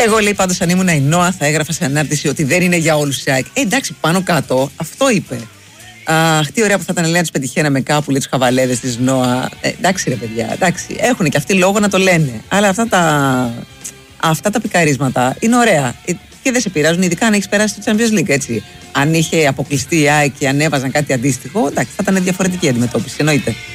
Εγώ λέει πάντως αν ήμουν η Νόα θα έγραφα σε ανάρτηση ότι δεν είναι για όλους η ΑΕΚ. Εντάξει, πάνω κάτω, αυτό είπε. Αχ, τι ωραία που θα ήταν λέει να τους πετυχαίναμε κάπου, λέει τους χαβαλέδες της Νόα. Εντάξει ρε παιδιά, εντάξει, έχουν και αυτοί λόγο να το λένε. Αλλά αυτά τα πικαρίσματα είναι ωραία. Και δεν σε πειράζουν, ειδικά αν έχει περάσει το Champions League, έτσι. Αν είχε αποκλειστεί η ΑΕΚ και ανέβαζαν κάτι αντίστοιχο, εντάξει, θα ήταν διαφορετική η αντιμετώπιση, εννοείται.